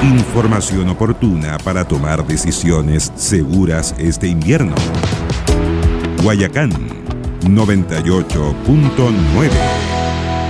Información oportuna para tomar decisiones seguras este invierno. Guayacán 98.9